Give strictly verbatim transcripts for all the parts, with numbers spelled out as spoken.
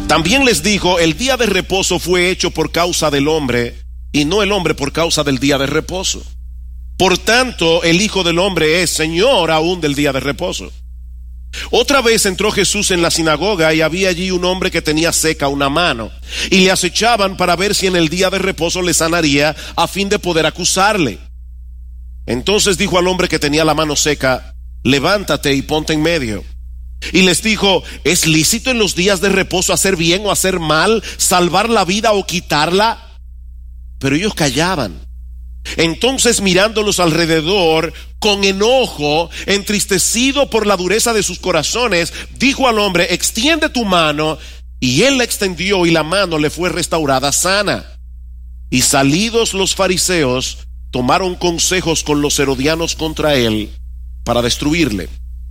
También les dijo: el día de reposo fue hecho por causa del hombre, y no el hombre por causa del día de reposo. Por tanto, el Hijo del Hombre es Señor aún del día de reposo. Otra vez entró Jesús en la sinagoga, y había allí un hombre que tenía seca una mano, y le acechaban para ver si en el día de reposo le sanaría, a fin de poder acusarle. Entonces dijo al hombre que tenía la mano seca: levántate y ponte en medio. Y les dijo: ¿es lícito en los días de reposo hacer bien o hacer mal, salvar la vida o quitarla? Pero ellos callaban. Entonces, mirándolos alrededor con enojo, entristecido por la dureza de sus corazones, dijo al hombre: extiende tu mano. Y él la extendió, y la mano le fue restaurada sana. Y salidos los fariseos, tomaron consejos con los herodianos contra él para destruirle.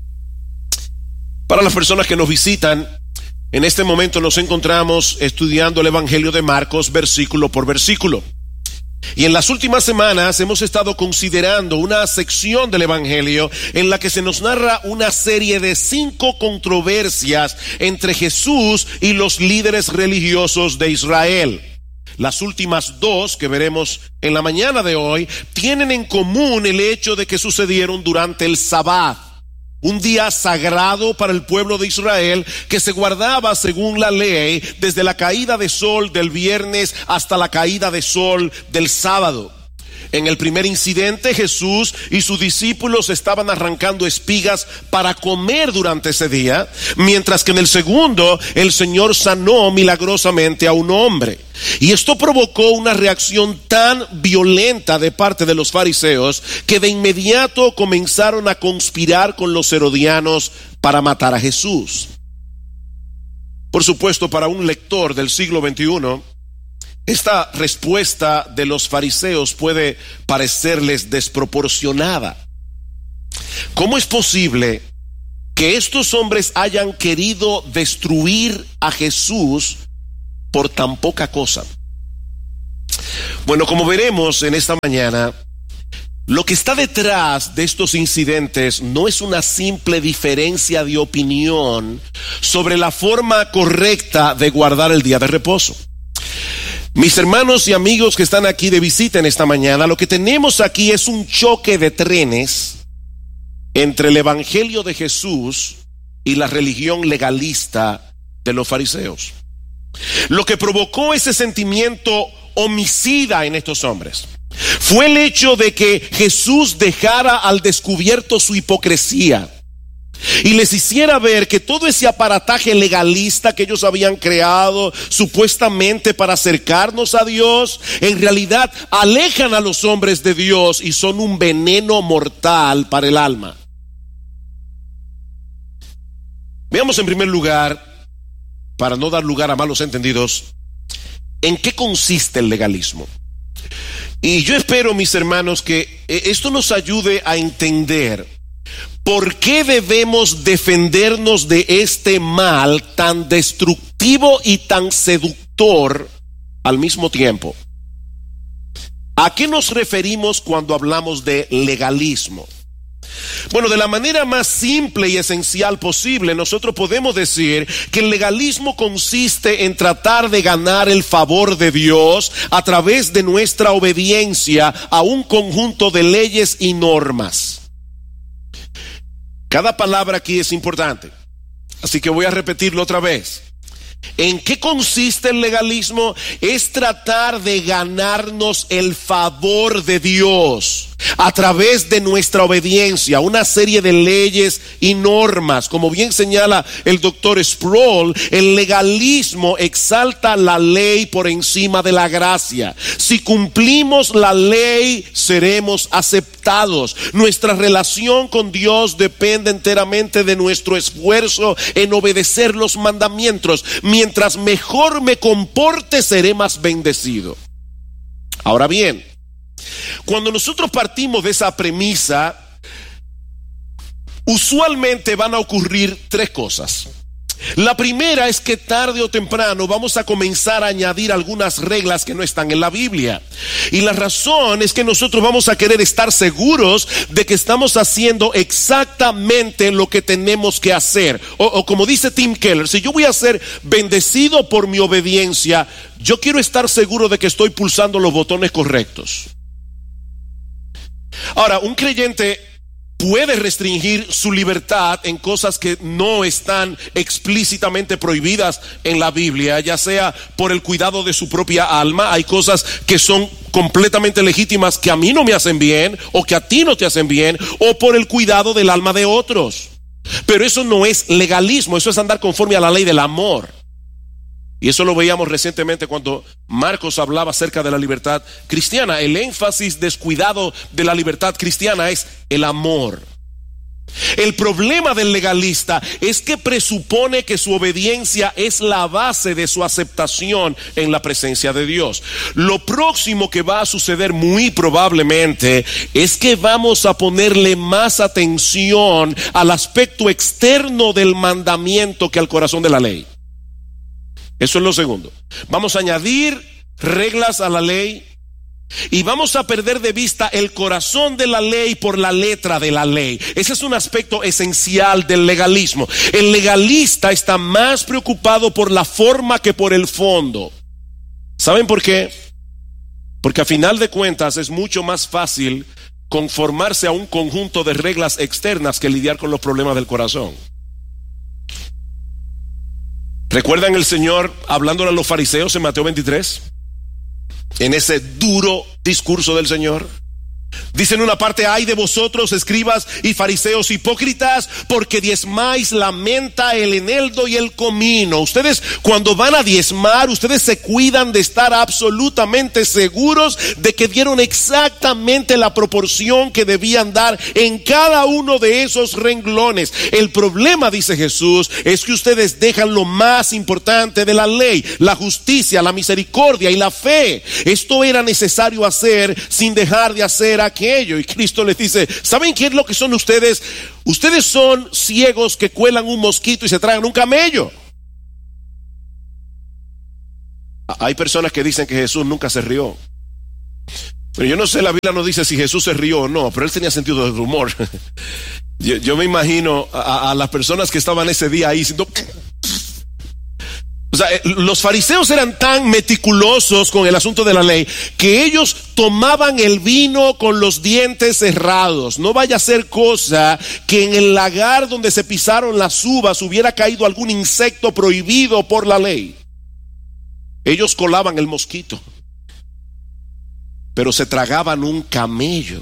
Para las personas que nos visitan, en este momento nos encontramos estudiando el Evangelio de Marcos versículo por versículo. Y en las últimas semanas hemos estado considerando una sección del Evangelio en la que se nos narra una serie de cinco controversias entre Jesús y los líderes religiosos de Israel. Las últimas dos que veremos en la mañana de hoy tienen en común el hecho de que sucedieron durante el Sabbat, un día sagrado para el pueblo de Israel que se guardaba según la ley desde la caída de sol del viernes hasta la caída de sol del sábado. En el primer incidente, Jesús y sus discípulos estaban arrancando espigas para comer durante ese día, mientras que en el segundo, el Señor sanó milagrosamente a un hombre. Y esto provocó una reacción tan violenta de parte de los fariseos que de inmediato comenzaron a conspirar con los herodianos para matar a Jesús. Por supuesto, para un lector del siglo veintiuno, esta respuesta de los fariseos puede parecerles desproporcionada. ¿Cómo es posible que estos hombres hayan querido destruir a Jesús por tan poca cosa? Bueno, como veremos en esta mañana, lo que está detrás de estos incidentes no es una simple diferencia de opinión sobre la forma correcta de guardar el día de reposo. Mis hermanos y amigos que están aquí de visita en esta mañana, lo que tenemos aquí es un choque de trenes entre el Evangelio de Jesús y la religión legalista de los fariseos. Lo que provocó ese sentimiento homicida en estos hombres fue el hecho de que Jesús dejara al descubierto su hipocresía y les hiciera ver que todo ese aparataje legalista que ellos habían creado supuestamente para acercarnos a Dios, en realidad alejan a los hombres de Dios y son un veneno mortal para el alma. Veamos en primer lugar, para no dar lugar a malos entendidos, en qué consiste el legalismo. Y yo espero, mis hermanos, que esto nos ayude a entender ¿por qué debemos defendernos de este mal tan destructivo y tan seductor al mismo tiempo? ¿A qué nos referimos cuando hablamos de legalismo? Bueno, de la manera más simple y esencial posible, nosotros podemos decir que el legalismo consiste en tratar de ganar el favor de Dios a través de nuestra obediencia a un conjunto de leyes y normas. Cada palabra aquí es importante, así que voy a repetirlo otra vez. ¿En qué consiste el legalismo? Es tratar de ganarnos el favor de Dios a través de nuestra obediencia a una serie de leyes y normas. Como bien señala el doctor Sproul, el legalismo exalta la ley por encima de la gracia. Si cumplimos la ley, seremos aceptados. Nuestra relación con Dios depende enteramente de nuestro esfuerzo en obedecer los mandamientos. Mientras mejor me comporte, seré más bendecido. Ahora bien, cuando nosotros partimos de esa premisa, usualmente van a ocurrir tres cosas. La primera es que tarde o temprano vamos a comenzar a añadir algunas reglas que no están en la Biblia. Y la razón es que nosotros vamos a querer estar seguros de que estamos haciendo exactamente lo que tenemos que hacer. O, o como dice Tim Keller, si yo voy a ser bendecido por mi obediencia, yo quiero estar seguro de que estoy pulsando los botones correctos. Ahora, un creyente puede restringir su libertad en cosas que no están explícitamente prohibidas en la Biblia, ya sea por el cuidado de su propia alma. Hay cosas que son completamente legítimas que a mí no me hacen bien, o que a ti no te hacen bien, o por el cuidado del alma de otros. Pero eso no es legalismo, eso es andar conforme a la ley del amor. Y eso lo veíamos recientemente cuando Marcos hablaba acerca de la libertad cristiana. El énfasis descuidado de la libertad cristiana es el amor. El problema del legalista es que presupone que su obediencia es la base de su aceptación en la presencia de Dios. Lo próximo que va a suceder muy probablemente es que vamos a ponerle más atención al aspecto externo del mandamiento que al corazón de la ley. Eso es lo segundo. Vamos a añadir reglas a la ley y vamos a perder de vista el corazón de la ley por la letra de la ley. Ese es un aspecto esencial del legalismo. El legalista está más preocupado por la forma que por el fondo. ¿Saben por qué? Porque a final de cuentas es mucho más fácil conformarse a un conjunto de reglas externas que lidiar con los problemas del corazón. ¿Recuerdan el Señor hablándole a los fariseos en Mateo veintitrés? En ese duro discurso del Señor. Dice en una parte: ay de vosotros, escribas y fariseos hipócritas, porque diezmáis la menta, el eneldo y el comino. Ustedes, cuando van a diezmar, ustedes se cuidan de estar absolutamente seguros de que dieron exactamente la proporción que debían dar en cada uno de esos renglones. El problema, dice Jesús, es que ustedes dejan lo más importante de la ley: la justicia, la misericordia y la fe. Esto era necesario hacer sin dejar de hacer aquello. Y Cristo les dice: ¿saben qué es lo que son ustedes? Ustedes son ciegos que cuelan un mosquito y se tragan un camello. Hay personas que dicen que Jesús nunca se rió. Pero yo no sé, la Biblia no dice si Jesús se rió o no, pero él tenía sentido del humor. Yo, yo me imagino a, a las personas que estaban ese día ahí diciendo... O sea, los fariseos eran tan meticulosos con el asunto de la ley que ellos tomaban el vino con los dientes cerrados. No vaya a ser cosa que en el lagar donde se pisaron las uvas hubiera caído algún insecto prohibido por la ley. Ellos colaban el mosquito, pero se tragaban un camello.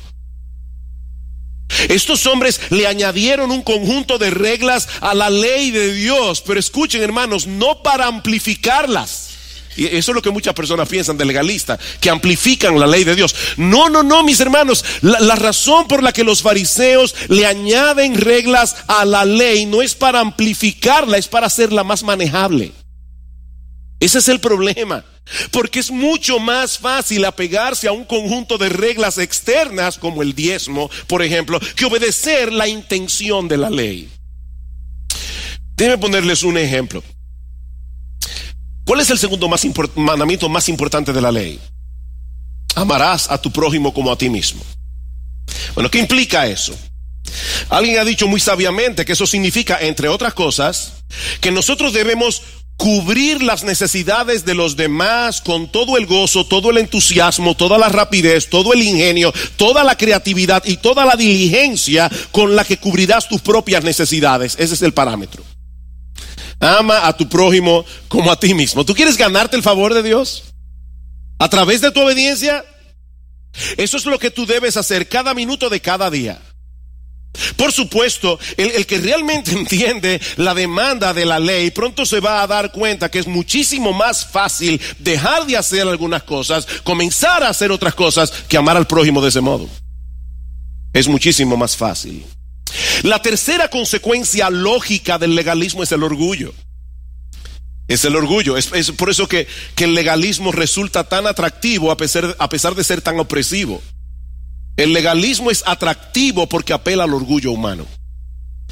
Estos hombres le añadieron un conjunto de reglas a la ley de Dios, pero escuchen, hermanos, no para amplificarlas. Y eso es lo que muchas personas piensan de legalista, que amplifican la ley de Dios. No, no, no, mis hermanos. La, la razón por la que los fariseos le añaden reglas a la ley no es para amplificarla, es para hacerla más manejable. Ese es el problema, porque es mucho más fácil apegarse a un conjunto de reglas externas como el diezmo, por ejemplo, que obedecer la intención de la ley. Déjenme ponerles un ejemplo. ¿Cuál es el segundo más import- mandamiento más importante de la ley? Amarás a tu prójimo como a ti mismo. Bueno, ¿qué implica eso? Alguien ha dicho muy sabiamente que eso significa, entre otras cosas, que nosotros debemos cubrir las necesidades de los demás con todo el gozo, todo el entusiasmo, toda la rapidez, todo el ingenio, toda la creatividad y toda la diligencia con la que cubrirás tus propias necesidades. Ese es el parámetro. Ama a tu prójimo como a ti mismo. ¿Tú quieres ganarte el favor de Dios a través de tu obediencia? Eso es lo que tú debes hacer cada minuto de cada día. Por supuesto, el, el que realmente entiende la demanda de la ley pronto se va a dar cuenta que es muchísimo más fácil dejar de hacer algunas cosas, comenzar a hacer otras cosas, que amar al prójimo de ese modo. Es muchísimo más fácil. La tercera consecuencia lógica del legalismo es el orgullo. Es el orgullo. Es, es por eso que, que el legalismo resulta tan atractivo a pesar, a pesar de ser tan opresivo. El legalismo es atractivo porque apela al orgullo humano.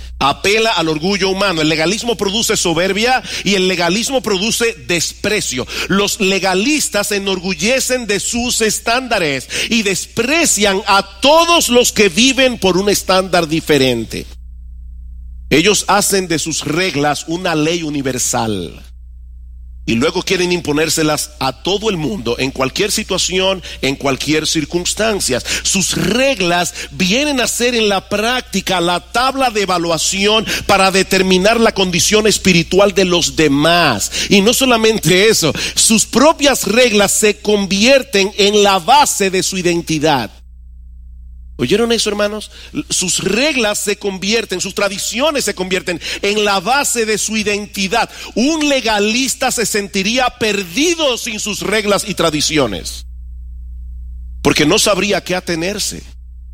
Apela al orgullo humano. El legalismo produce soberbia y el legalismo produce desprecio. Los legalistas se enorgullecen de sus estándares y desprecian a todos los que viven por un estándar diferente. Ellos hacen de sus reglas una ley universal y luego quieren imponérselas a todo el mundo, en cualquier situación, en cualquier circunstancia. Sus reglas vienen a ser en la práctica la tabla de evaluación para determinar la condición espiritual de los demás. Y no solamente eso, sus propias reglas se convierten en la base de su identidad. ¿Oyeron eso, hermanos? Sus reglas se convierten, sus tradiciones se convierten en la base de su identidad. Un legalista se sentiría perdido sin sus reglas y tradiciones, porque no sabría a qué atenerse.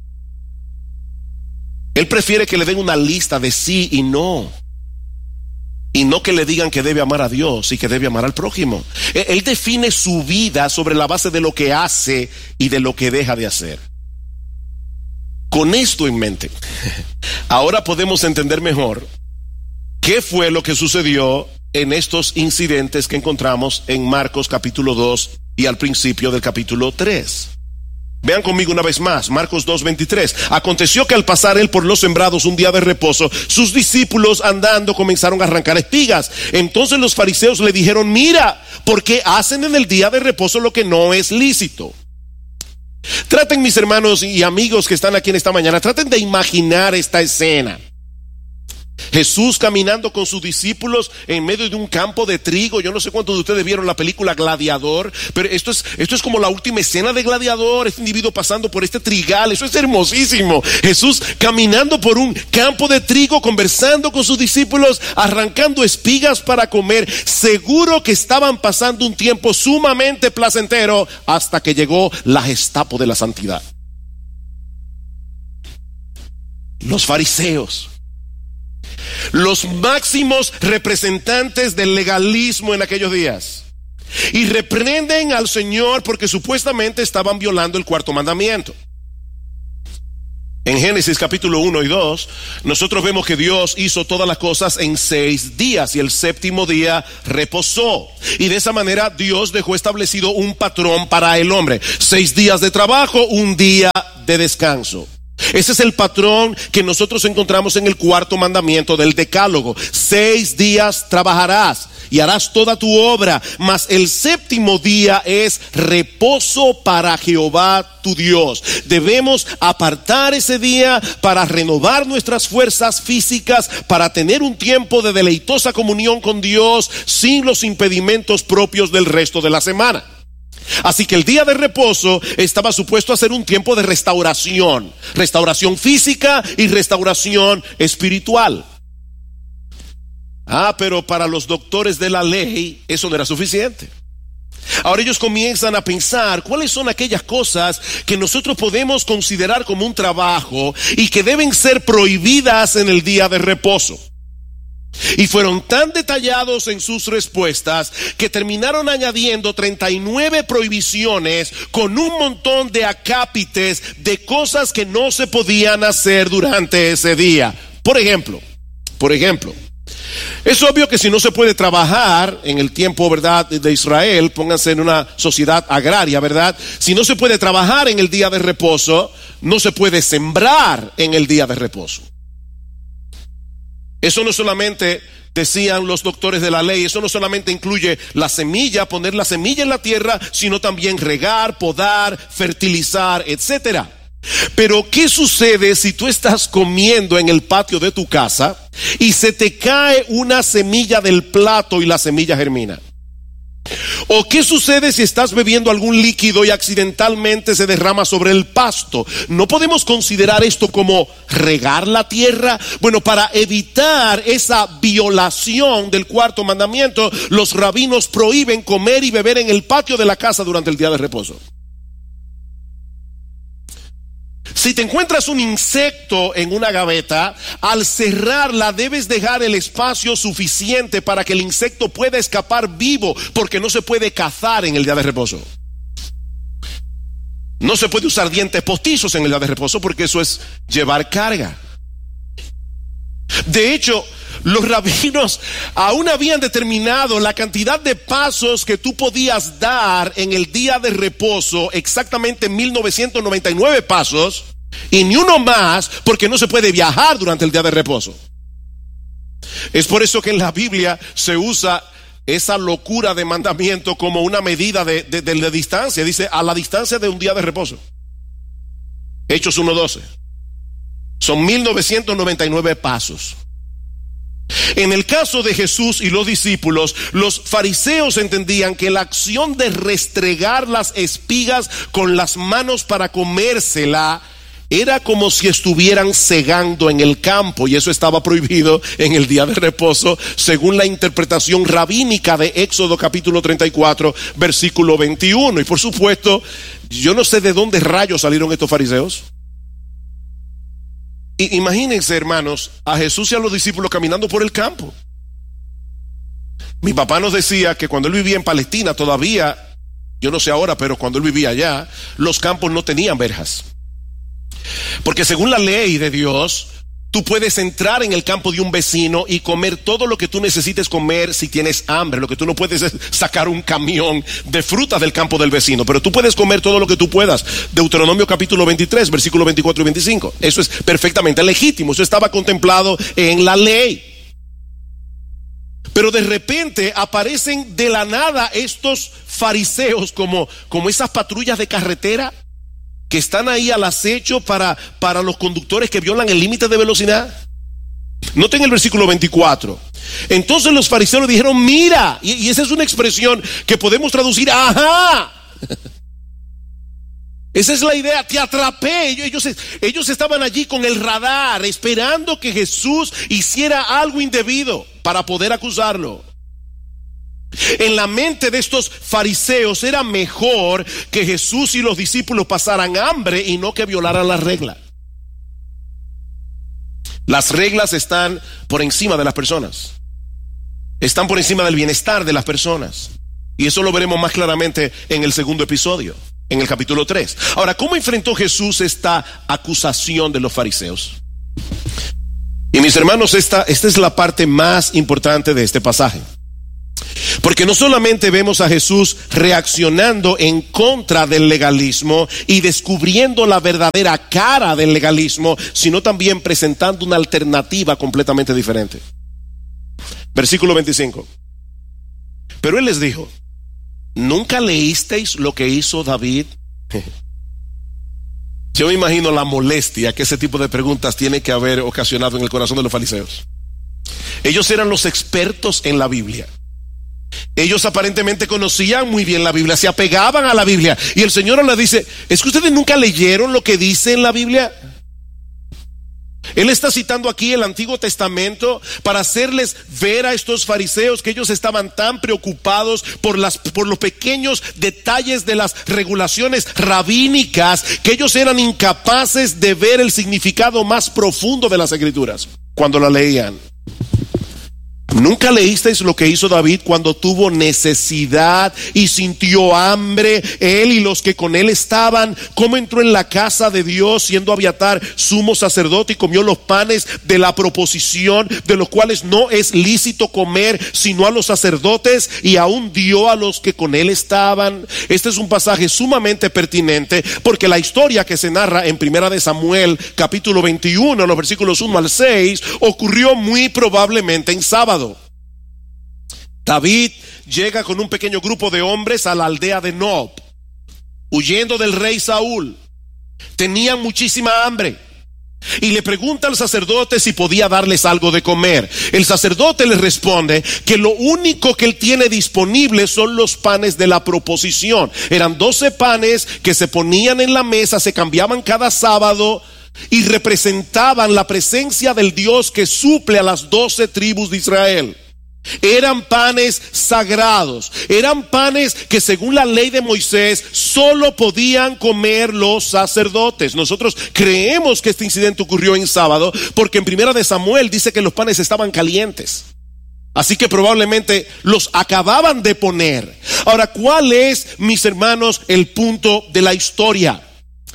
Él prefiere que le den una lista de sí y no, y no que le digan que debe amar a Dios y que debe amar al prójimo. Él define su vida sobre la base de lo que hace y de lo que deja de hacer. Con esto en mente, ahora podemos entender mejor qué fue lo que sucedió en estos incidentes que encontramos en Marcos capítulo dos y al principio del capítulo tres. Vean conmigo una vez más, Marcos dos veintitrés. Aconteció que al pasar él por los sembrados un día de reposo, sus discípulos andando comenzaron a arrancar espigas. Entonces los fariseos le dijeron: mira, ¿por qué hacen en el día de reposo lo que no es lícito? Traten, mis hermanos y amigos que están aquí en esta mañana, traten de imaginar esta escena. Jesús caminando con sus discípulos en medio de un campo de trigo. Yo no sé cuántos de ustedes vieron la película Gladiador, pero esto es, esto es como la última escena de Gladiador. Este individuo pasando por este trigal, eso es hermosísimo. Jesús caminando por un campo de trigo, conversando con sus discípulos, arrancando espigas para comer. Seguro que estaban pasando un tiempo sumamente placentero hasta que llegó la Gestapo de la santidad. Los fariseos, los máximos representantes del legalismo en aquellos días, y reprenden al Señor porque supuestamente estaban violando el cuarto mandamiento. En Génesis capítulo uno y dos, nosotros vemos que Dios hizo todas las cosas en seis días y el séptimo día reposó. Y de esa manera Dios dejó establecido un patrón para el hombre: seis días de trabajo, un día de descanso. Ese es el patrón que nosotros encontramos en el cuarto mandamiento del decálogo. Seis días trabajarás y harás toda tu obra, mas el séptimo día es reposo para Jehová tu Dios. Debemos apartar ese día para renovar nuestras fuerzas físicas, para tener un tiempo de deleitosa comunión con Dios sin los impedimentos propios del resto de la semana. Así que el día de reposo estaba supuesto a ser un tiempo de restauración, restauración física y restauración espiritual. Ah, pero para los doctores de la ley eso no era suficiente. Ahora ellos comienzan a pensar cuáles son aquellas cosas que nosotros podemos considerar como un trabajo y que deben ser prohibidas en el día de reposo. Y fueron tan detallados en sus respuestas que terminaron añadiendo treinta y nueve prohibiciones con un montón de acápites de cosas que no se podían hacer durante ese día. Por ejemplo, por ejemplo, es obvio que si no se puede trabajar en el tiempo, ¿verdad?, de Israel, pónganse en una sociedad agraria, ¿verdad? Si no se puede trabajar en el día de reposo, no se puede sembrar en el día de reposo. Eso no solamente, decían los doctores de la ley, eso no solamente incluye la semilla, poner la semilla en la tierra, sino también regar, podar, fertilizar, etcétera. Pero ¿qué sucede si tú estás comiendo en el patio de tu casa y se te cae una semilla del plato y la semilla germina? ¿O qué sucede si estás bebiendo algún líquido y accidentalmente se derrama sobre el pasto? ¿No podemos considerar esto como regar la tierra? Bueno, para evitar esa violación del cuarto mandamiento, los rabinos prohíben comer y beber en el patio de la casa durante el día de reposo. Si te encuentras un insecto en una gaveta, al cerrarla debes dejar el espacio suficiente para que el insecto pueda escapar vivo, porque no se puede cazar en el día de reposo. No se puede usar dientes postizos en el día de reposo porque eso es llevar carga. De hecho, los rabinos aún habían determinado la cantidad de pasos que tú podías dar en el día de reposo, exactamente mil novecientos noventa y nueve pasos, y ni uno más, porque no se puede viajar durante el día de reposo. Es por eso que en la Biblia se usa esa locura de mandamiento como una medida de, de, de, de distancia. Dice, a la distancia de un día de reposo. Hechos uno doce. Son mil novecientos noventa y nueve pasos. En el caso de Jesús y los discípulos, los fariseos entendían que la acción de restregar las espigas con las manos para comérsela era como si estuvieran segando en el campo, y eso estaba prohibido en el día de reposo, según la interpretación rabínica de Éxodo capítulo treinta y cuatro, versículo veintiuno. Y por supuesto, yo no sé de dónde rayos salieron estos fariseos. Y imagínense, hermanos, a Jesús y a los discípulos caminando por el campo. Mi papá nos decía que cuando él vivía en Palestina, todavía, yo no sé ahora, pero cuando él vivía allá, los campos no tenían verjas. Porque según la ley de Dios, tú puedes entrar en el campo de un vecino y comer todo lo que tú necesites comer si tienes hambre. Lo que tú no puedes es sacar un camión de frutas del campo del vecino, pero tú puedes comer todo lo que tú puedas. Deuteronomio capítulo veintitrés, versículos veinticuatro y veinticinco. Eso es perfectamente legítimo, eso estaba contemplado en la ley. Pero de repente aparecen de la nada estos fariseos como, como esas patrullas de carretera que están ahí al acecho para, para los conductores que violan el límite de velocidad. Noten el versículo veinticuatro. Entonces los fariseos le dijeron, mira, y, y esa es una expresión que podemos traducir, ajá. Esa es la idea, te atrapé. Ellos, ellos estaban allí con el radar, esperando que Jesús hiciera algo indebido para poder acusarlo. En la mente de estos fariseos era mejor que Jesús y los discípulos pasaran hambre y no que violaran la regla. Las reglas están por encima de las personas, están por encima del bienestar de las personas. Y eso lo veremos más claramente en el segundo episodio, en el capítulo tres. Ahora, ¿cómo enfrentó Jesús esta acusación de los fariseos? Y mis hermanos, esta, esta es la parte más importante de este pasaje. Porque no solamente vemos a Jesús reaccionando en contra del legalismo y descubriendo la verdadera cara del legalismo, sino también presentando una alternativa completamente diferente. Versículo veinticinco. Pero él les dijo, ¿nunca leísteis lo que hizo David? Yo me imagino la molestia que ese tipo de preguntas tiene que haber ocasionado en el corazón de los fariseos. Ellos eran los expertos en la Biblia. Ellos aparentemente conocían muy bien la Biblia, se apegaban a la Biblia. Y el Señor les dice, ¿es que ustedes nunca leyeron lo que dice en la Biblia? Él está citando aquí el Antiguo Testamento para hacerles ver a estos fariseos que ellos estaban tan preocupados por, las, por los pequeños detalles de las regulaciones rabínicas, que ellos eran incapaces de ver el significado más profundo de las Escrituras cuando la leían. ¿Nunca leísteis lo que hizo David cuando tuvo necesidad y sintió hambre, él y los que con él estaban? ¿Cómo entró en la casa de Dios siendo Abiatar sumo sacerdote y comió los panes de la proposición, de los cuales no es lícito comer sino a los sacerdotes, y aún dio a los que con él estaban? Este es un pasaje sumamente pertinente, porque la historia que se narra en Primera de Samuel capítulo veintiuno, los versículos uno al seis, ocurrió muy probablemente en sábado. David llega con un pequeño grupo de hombres a la aldea de Nob, huyendo del rey Saúl. Tenían muchísima hambre y le pregunta al sacerdote si podía darles algo de comer. El sacerdote le responde que lo único que él tiene disponible son los panes de la proposición. Eran doce panes que se ponían en la mesa, se cambiaban cada sábado y representaban la presencia del Dios que suple a las doce tribus de Israel. Eran panes sagrados, eran panes que según la ley de Moisés solo podían comer los sacerdotes. Nosotros creemos que este incidente ocurrió en sábado porque en Primera de Samuel dice que los panes estaban calientes, así que probablemente los acababan de poner. Ahora, ¿cuál es, mis hermanos, el punto de la historia?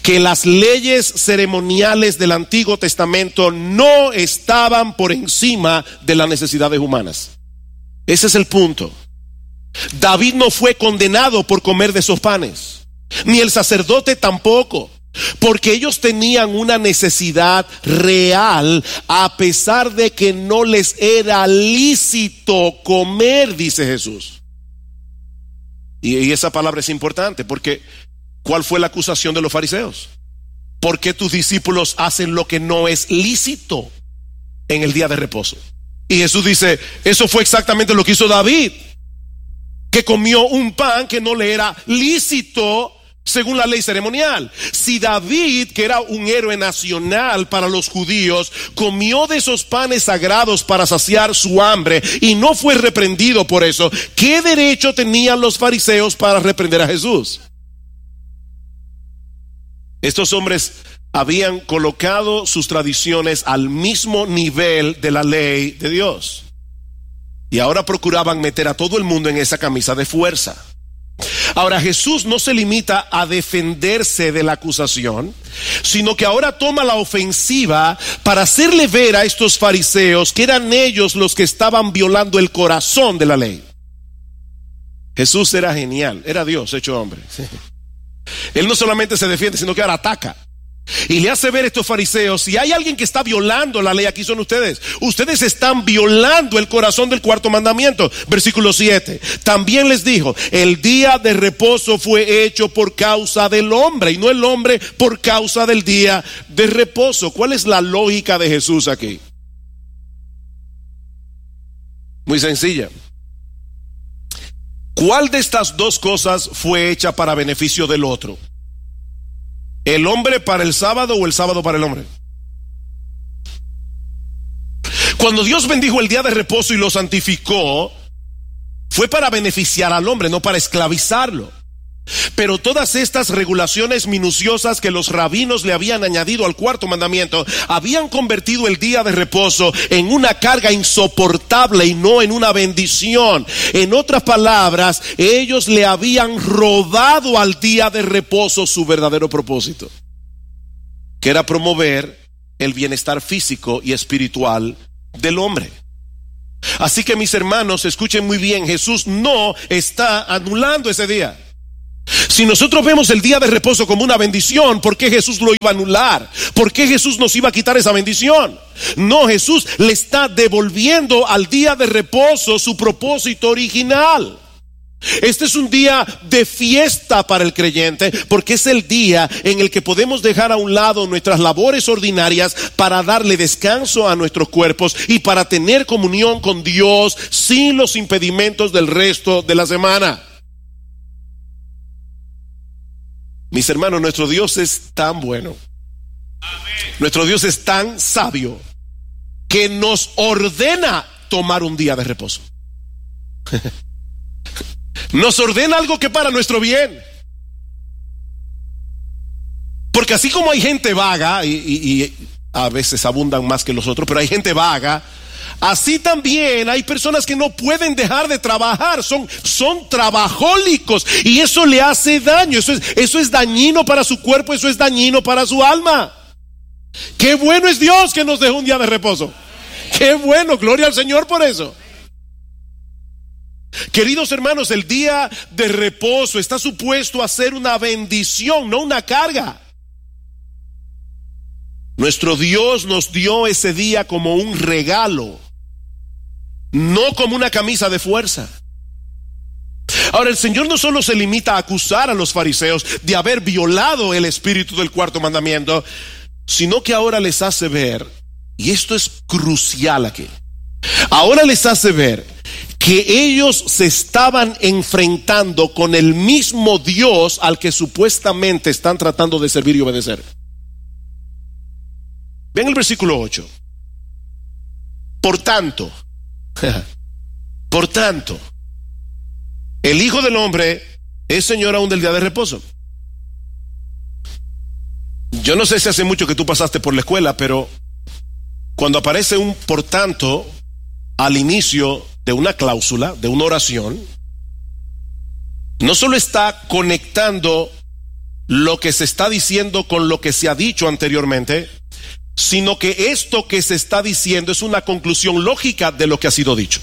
que las leyes ceremoniales del Antiguo Testamento no estaban por encima de las necesidades humanas. Ese es el punto. David no fue condenado por comer de esos panes, ni el sacerdote tampoco, porque ellos tenían una necesidad real, a pesar de que no les era lícito comer, dice Jesús. Y, y esa palabra es importante, porque ¿cuál fue la acusación de los fariseos? ¿Por qué tus discípulos hacen lo que no es lícito en el día de reposo? Y Jesús dice, eso fue exactamente lo que hizo David, que comió un pan que no le era lícito según la ley ceremonial. Si David, que era un héroe nacional para los judíos, comió de esos panes sagrados para saciar su hambre y no fue reprendido por eso, ¿qué derecho tenían los fariseos para reprender a Jesús? Estos hombres habían colocado sus tradiciones al mismo nivel de la ley de Dios, y ahora procuraban meter a todo el mundo en esa camisa de fuerza. Ahora Jesús no se limita a defenderse de la acusación, sino que ahora toma la ofensiva para hacerle ver a estos fariseos que eran ellos los que estaban violando el corazón de la ley. Jesús era genial, era Dios hecho hombre. Él no solamente se defiende, sino que ahora ataca. Y le hace ver a estos fariseos, si hay alguien que está violando la ley, aquí son ustedes. Ustedes están violando el corazón del cuarto mandamiento. Versículo siete. También les dijo, el día de reposo fue hecho por causa del hombre, y no el hombre por causa del día de reposo. ¿Cuál es la lógica de Jesús aquí? Muy sencilla. ¿Cuál de estas dos cosas fue hecha para beneficio del otro? ¿El hombre para el sábado o el sábado para el hombre? Cuando Dios bendijo el día de reposo y lo santificó, fue para beneficiar al hombre, no para esclavizarlo. Pero todas estas regulaciones minuciosas que los rabinos le habían añadido al cuarto mandamiento habían convertido el día de reposo en una carga insoportable y no en una bendición. En otras palabras, ellos le habían robado al día de reposo su verdadero propósito, que era promover el bienestar físico y espiritual del hombre. Así que, mis hermanos, escuchen muy bien, Jesús no está anulando ese día. Si nosotros vemos el día de reposo como una bendición, ¿por qué Jesús lo iba a anular? ¿Por qué Jesús nos iba a quitar esa bendición? No, Jesús le está devolviendo al día de reposo su propósito original. Este es un día de fiesta para el creyente, porque es el día en el que podemos dejar a un lado nuestras labores ordinarias para darle descanso a nuestros cuerpos y para tener comunión con Dios sin los impedimentos del resto de la semana. Mis hermanos, nuestro Dios es tan bueno, nuestro Dios es tan sabio, que nos ordena tomar un día de reposo. Nos ordena algo que para nuestro bien. Porque así como hay gente vaga, y, y, y a veces abundan más que los otros, pero hay gente vaga, así también hay personas que no pueden dejar de trabajar, son, son trabajólicos, y eso le hace daño, eso es, eso es dañino para su cuerpo, eso es dañino para su alma. Qué bueno es Dios que nos dejó un día de reposo. Qué bueno, gloria al Señor por eso. Queridos hermanos, el día de reposo está supuesto a ser una bendición, no una carga. Nuestro Dios nos dio ese día como un regalo, no como una camisa de fuerza. Ahora, el Señor no solo se limita a acusar a los fariseos de haber violado el espíritu del cuarto mandamiento, sino que ahora les hace ver, y esto es crucial aquí, ahora les hace ver que ellos se estaban enfrentando con el mismo Dios al que supuestamente están tratando de servir y obedecer. Ven el versículo ocho. Por tanto, por tanto, el Hijo del Hombre es Señor aún del día de reposo. Yo no sé si hace mucho que tú pasaste por la escuela, pero cuando aparece un por tanto al inicio de una cláusula, de una oración, no solo está conectando lo que se está diciendo con lo que se ha dicho anteriormente, sino que esto que se está diciendo es una conclusión lógica de lo que ha sido dicho.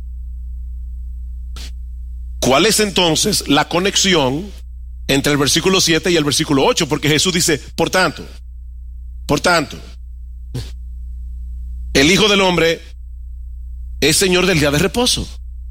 ¿Cuál es entonces la conexión entre el versículo siete y el versículo ocho? Porque Jesús dice, por tanto, por tanto, el Hijo del Hombre es Señor del día de reposo.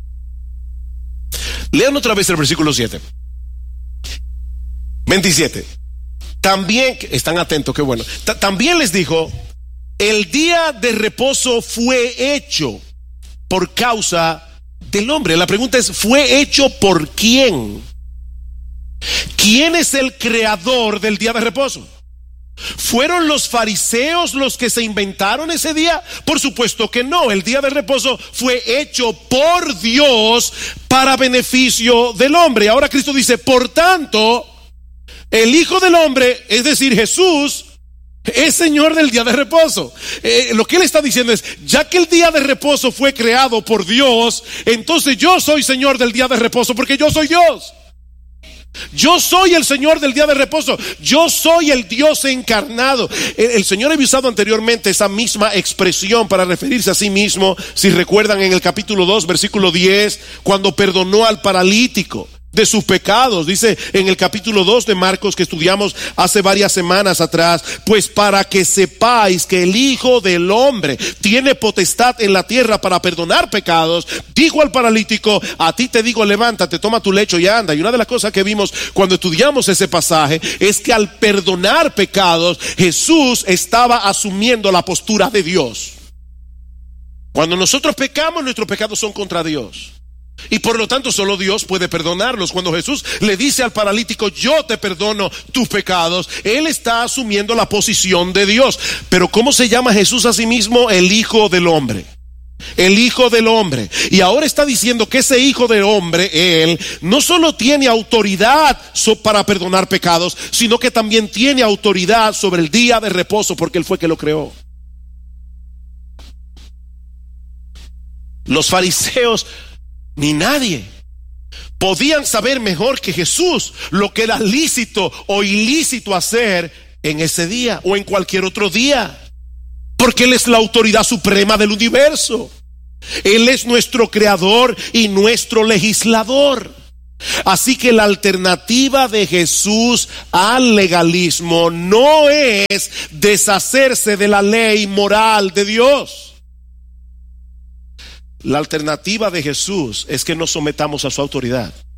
Lean otra vez el versículo siete. veintisiete. También, están atentos, qué bueno. T- también les dijo, el día de reposo fue hecho por causa del hombre. La pregunta es, ¿fue hecho por quién? ¿Quién es el creador del día de reposo? ¿Fueron los fariseos los que se inventaron ese día? Por supuesto que no. El día de reposo fue hecho por Dios para beneficio del hombre. Ahora Cristo dice, por tanto, el Hijo del Hombre, es decir, Jesús, es Señor del día de reposo. Eh, lo que él está diciendo es, ya que el día de reposo fue creado por Dios, entonces yo soy Señor del día de reposo porque yo soy Dios. Yo soy el Señor del día de reposo. Yo soy el Dios encarnado. El, el Señor había usado anteriormente esa misma expresión para referirse a sí mismo, si recuerdan, en el capítulo dos, versículo diez, cuando perdonó al paralítico de sus pecados. Dice en el capítulo dos de Marcos, que estudiamos hace varias semanas atrás, pues para que sepáis que el Hijo del Hombre tiene potestad en la tierra para perdonar pecados, dijo al paralítico, a ti te digo, levántate, toma tu lecho y anda. Y una de las cosas que vimos cuando estudiamos ese pasaje es que al perdonar pecados, Jesús estaba asumiendo la postura de Dios. Cuando nosotros pecamos, nuestros pecados son contra Dios, y por lo tanto solo Dios puede perdonarlos. Cuando Jesús le dice al paralítico, yo te perdono tus pecados, él está asumiendo la posición de Dios. Pero ¿cómo se llama Jesús a sí mismo? El Hijo del Hombre. El Hijo del Hombre. Y ahora está diciendo que ese Hijo del Hombre, él no solo tiene autoridad para perdonar pecados, sino que también tiene autoridad sobre el día de reposo, porque él fue que lo creó. Los fariseos ni nadie podían saber mejor que Jesús lo que era lícito o ilícito hacer en ese día o en cualquier otro día, porque Él es la autoridad suprema del universo. Él es nuestro creador y nuestro legislador. Así que la alternativa de Jesús al legalismo no es deshacerse de la ley moral de Dios. La alternativa de Jesús es que nos sometamos a su autoridad.